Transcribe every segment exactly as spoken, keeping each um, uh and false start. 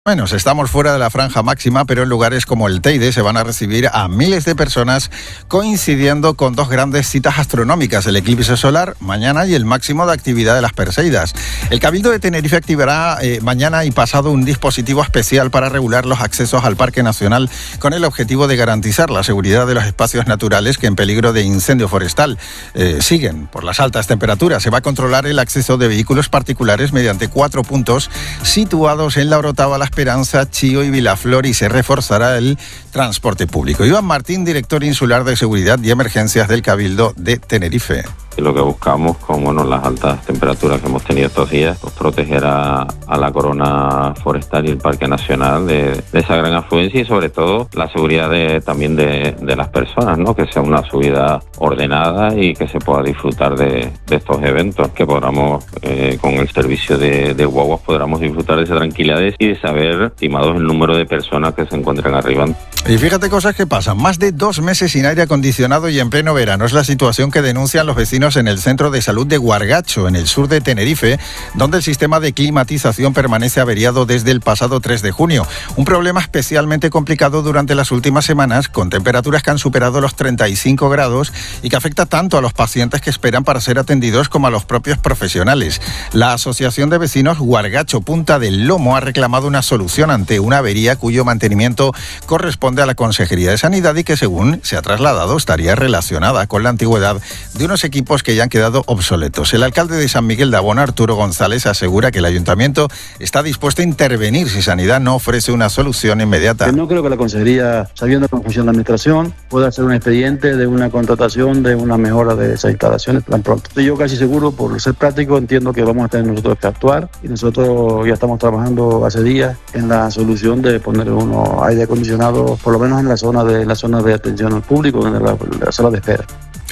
Menos, estamos fuera de la franja máxima, pero en lugares como el Teide se van a recibir a miles de personas, coincidiendo con dos grandes citas astronómicas, el eclipse solar mañana y el máximo de actividad de las Perseidas. El Cabildo de Tenerife activará eh, mañana y pasado un dispositivo especial para regular los accesos al Parque Nacional, con el objetivo de garantizar la seguridad de los espacios naturales que en peligro de incendio forestal eh, siguen por las altas temperaturas. Se va a controlar el acceso de vehículos particulares mediante cuatro puntos situados en La Orotava, La Esperanza, Chío y Vilaflor, y se reforzará el transporte público. Iván Martín, director insular de Seguridad y Emergencias del Cabildo de Tenerife. Lo que buscamos con bueno, las altas temperaturas que hemos tenido estos días, pues proteger a, a la corona forestal y el Parque Nacional de, de esa gran afluencia y sobre todo la seguridad de, también de, de las personas, ¿no? Que sea una subida ordenada y que se pueda disfrutar de, de estos eventos, que podamos eh, con el servicio de, de guaguas podamos disfrutar de esa tranquilidad y de saber estimados el número de personas que se encuentran arriba. Y fíjate cosas que pasan, más de dos meses sin aire acondicionado y en pleno verano es la situación que denuncian los vecinos en el Centro de Salud de Guargacho, en el sur de Tenerife, donde el sistema de climatización permanece averiado desde el pasado tres de junio. Un problema especialmente complicado durante las últimas semanas, con temperaturas que han superado los treinta y cinco grados y que afecta tanto a los pacientes que esperan para ser atendidos como a los propios profesionales. La Asociación de Vecinos Guargacho Punta del Lomo ha reclamado una solución ante una avería cuyo mantenimiento corresponde a la Consejería de Sanidad y que, según se ha trasladado, estaría relacionada con la antigüedad de unos equipos que ya han quedado obsoletos. El alcalde de San Miguel de Abona, Arturo González, asegura que el ayuntamiento está dispuesto a intervenir si Sanidad no ofrece una solución inmediata. No creo que la Consejería, sabiendo cómo funciona la administración, pueda hacer un expediente de una contratación, de una mejora de esas instalaciones tan pronto. Estoy yo casi seguro, por ser práctico, entiendo que vamos a tener nosotros que actuar y nosotros ya estamos trabajando hace días en la solución de poner unos aire acondicionado, por lo menos en la zona de la zona de atención al público, en la, la sala de espera.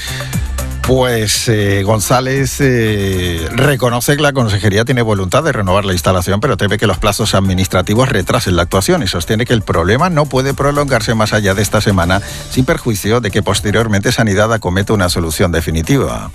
Pues eh, González eh, reconoce que la Consejería tiene voluntad de renovar la instalación, pero teme que los plazos administrativos retrasen la actuación y sostiene que el problema no puede prolongarse más allá de esta semana, sin perjuicio de que posteriormente Sanidad acometa una solución definitiva.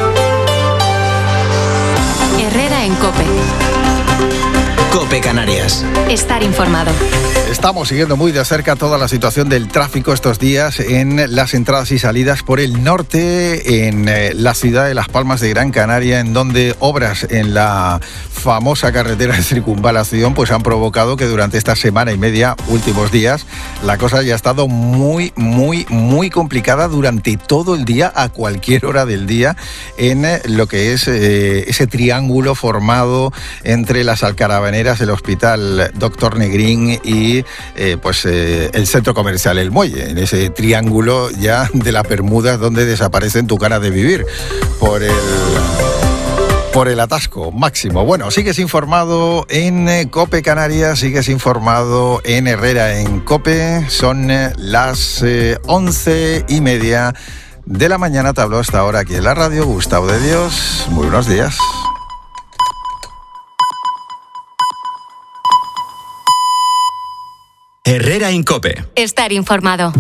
Herrera en COPE. COPE Canarias. Estar informado. Estamos siguiendo muy de cerca toda la situación del tráfico estos días en las entradas y salidas por el norte, en eh, la ciudad de Las Palmas de Gran Canaria, en donde obras en la famosa carretera de circunvalación pues han provocado que durante esta semana y media, últimos días, la cosa haya estado muy, muy, muy complicada durante todo el día, a cualquier hora del día, en eh, lo que es eh, ese triángulo formado entre las Alcarabaneras, el Hospital Doctor Negrín y Eh, pues eh, el centro comercial El Muelle, en ese triángulo ya de las Bermudas donde desaparecen tu cara de vivir por el por el atasco máximo. Bueno, sigues informado en eh, COPE Canarias, sigues informado en Herrera en COPE. Son eh, las eh, once y media de la mañana. Te habló hasta ahora aquí en la radio Gustavo de Dios. Muy buenos días. Herrera en COPE. Estar informado.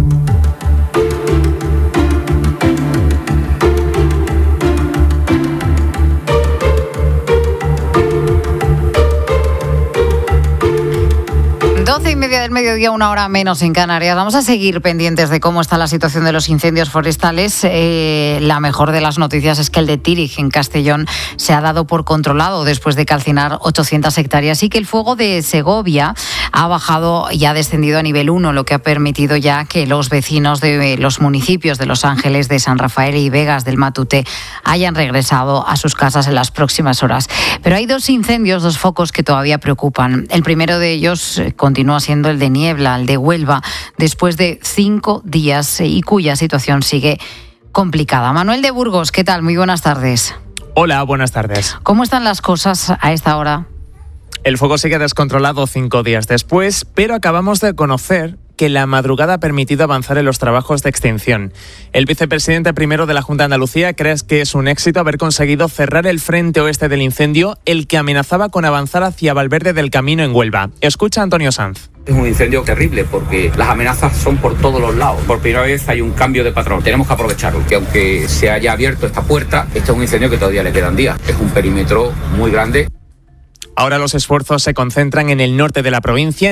doce y media del mediodía, una hora menos en Canarias. Vamos a seguir pendientes de cómo está la situación de los incendios forestales. Eh, la mejor de las noticias es que el de Tírig, en Castellón, se ha dado por controlado después de calcinar ochocientas hectáreas y que el fuego de Segovia ha bajado y ha descendido a nivel uno, lo que ha permitido ya que los vecinos de los municipios de Los Ángeles, de San Rafael y Vegas del Matute hayan regresado a sus casas en las próximas horas. Pero hay dos incendios, dos focos que todavía preocupan. El primero de ellos continúa siendo el de Niebla, el de Huelva, después de cinco días y cuya situación sigue complicada. Manuel de Burgos, ¿qué tal? Muy buenas tardes. Hola, buenas tardes. ¿Cómo están las cosas a esta hora? El fuego sigue descontrolado cinco días después, pero acabamos de conocer que la madrugada ha permitido avanzar en los trabajos de extinción. El vicepresidente primero de la Junta de Andalucía cree que es un éxito haber conseguido cerrar el frente oeste del incendio, el que amenazaba con avanzar hacia Valverde del Camino en Huelva. Escucha a Antonio Sanz. Es un incendio terrible porque las amenazas son por todos los lados. Por primera vez hay un cambio de patrón. Tenemos que aprovecharlo, que aunque se haya abierto esta puerta, este es un incendio que todavía le quedan días. Es un perímetro muy grande. Ahora los esfuerzos se concentran en el norte de la provincia.